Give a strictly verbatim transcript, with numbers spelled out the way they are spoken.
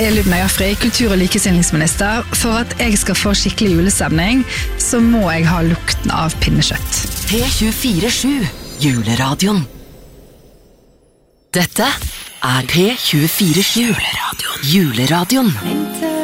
er Lubna Jafri, kultur- og likestillingsminister. For at jeg skal få skikkelig julestemning, så må jeg ha lukten av pinnekjøtt. P tjuefire sju, juleradioen. Dette er P tjuefire sju, juleradioen. Juleradioen.